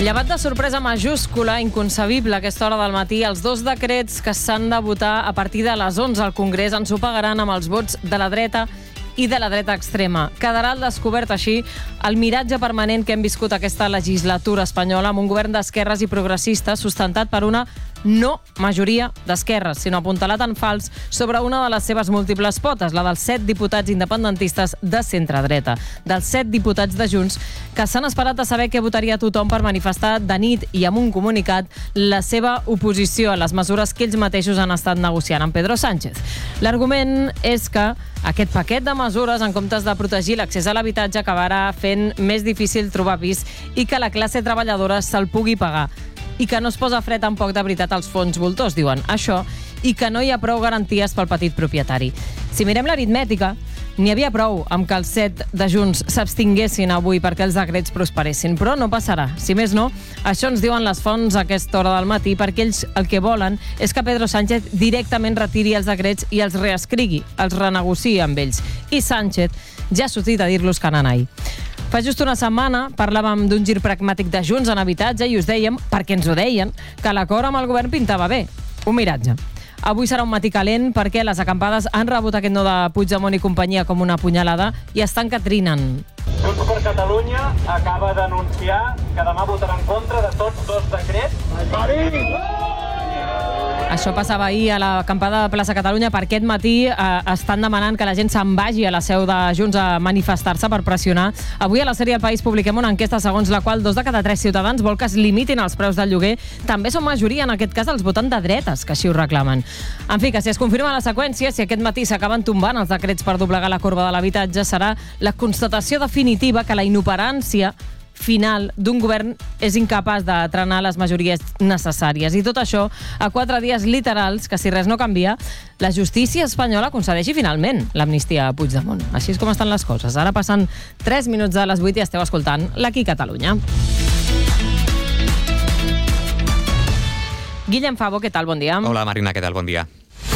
Llevat de sorpresa majúscula, inconcebible a aquesta hora del matí, els dos decrets que s'han de votar a partir de les 11 al Congrés ensopegaran amb els vots de la dreta i de la dreta extrema. Quedarà al descobert així el miratge permanent que hem viscut aquesta legislatura espanyola amb un govern d'esquerres i progressistes sustentat per una no majoria d'esquerres, sinó apuntalat en fals sobre una de les seves múltiples potes, la dels 7 diputats independentistes de centre-dreta, dels 7 diputats de Junts que s'han esperat a saber què votaria tothom per manifestar de nit i amb un comunicat la seva oposició a les mesures que ells mateixos han estat negociant amb Pedro Sánchez. L'argument és que aquest paquet de mesures, en comptes de protegir l'accés a l'habitatge, acabarà fent més difícil trobar pis i que la classe treballadora se'l pugui pagar. I que no es posa fre tampoc de veritat als fons voltors, diuen això, i que no hi ha prou garanties pel petit propietari. Si mirem l'aritmètica, n'hi havia prou amb que els 7 de Junts s'abstinguessin avui perquè els decrets prosperessin, però no passarà. Si més no, això ens diuen les fonts a aquesta hora del matí, perquè ells el que volen és que Pedro Sánchez directament retiri els decrets i els reescrigui, els renegociï amb ells. I Sánchez ja ha sortit a dir-los que nanai. Fa just una setmana parlàvem d'un gir pragmàtic de Junts en habitatge i us dèiem, perquè ens ho deien, que l'acord amb el govern pintava bé. Un miratge. Avui serà un matí calent perquè les acampades han rebut aquest no de Puigdemont i companyia com una punyalada i estan que trinen. Junts per Catalunya acaba d'anunciar que demà votarà en contra de tots dos decrets. Això passava ahir a l'acampada de Plaça Catalunya, per aquest matí estan demanant que la gent se'n vagi a la seu de Junts a manifestar-se per pressionar. Avui a la sèrie El País publiquem una enquesta segons la qual 2 de cada 3 ciutadans vol que es limitin els preus del lloguer. També són majoria, en aquest cas, els votants de dretes que així ho reclamen. En fi, que si es confirma la seqüència, si aquest matí s'acaben tombant els decrets per doblegar la corba de l'habitatge, serà la constatació definitiva que la inoperància final d'un govern és incapaç de trenar les majories necessàries. I tot això a 4 dies literals que, si res no canvia, la justícia espanyola concedeixi finalment l'amnistia a Puigdemont. Així és com estan les coses. Ara passen 3 minuts de les 8 i esteu escoltant l'Aquí Catalunya. Guillem Favo, què tal? Bon dia. Hola, Marina, què tal? Bon dia.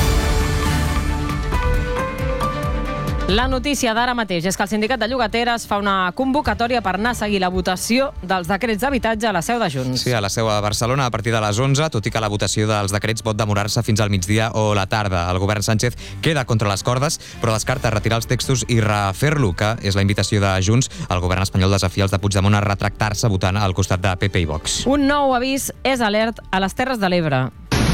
La notícia d'ara mateix és que el sindicat de llogateres fa una convocatòria per anar a seguir la votació dels decrets d'habitatge a la seu de Junts. Sí, a la seu a Barcelona a partir de les 11, tot i que la votació dels decrets pot demorar-se fins al migdia o la tarda. El govern Sánchez queda contra les cordes, però descarta retirar els textos i refer-lo, que és la invitació de Junts. El govern espanyol desafia els de Puigdemont a retractar-se votant al costat de PP i Vox. Un nou avís és alert a les Terres de l'Ebre.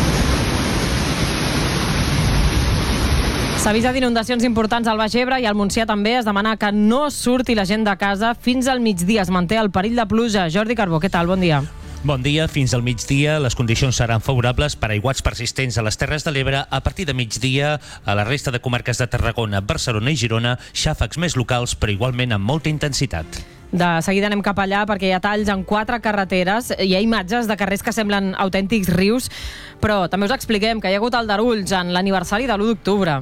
S'avisa d'inundacions importants al Baix Ebre i al Montsià també. Es demana que no surti la gent de casa fins al migdia. Es manté el perill de pluja. Jordi Carbó, què tal? Bon dia. Bon dia. Fins al migdia les condicions seran favorables per aiguats persistents a les Terres de l'Ebre. A partir de migdia, a la resta de comarques de Tarragona, Barcelona i Girona, xàfecs més locals, però igualment amb molta intensitat. De seguida anem cap allà perquè hi ha talls en 4 carreteres. Hi ha imatges de carrers que semblen autèntics rius, però també us expliquem que hi ha hagut aldarulls en l'aniversari de l'1 d'octubre.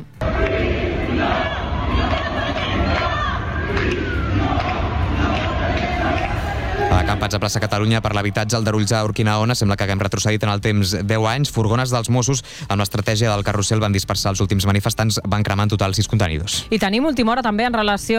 Acampats a Plaça Catalunya per l'habitatge, aldarulls a Urquinaona. Sembla que haguem retrocedit en el temps 10 anys. Furgones dels Mossos, amb l'estratègia del carrusel, van dispersar els últims manifestants, van cremar en total 6 contenidors. I tenim última hora també en relació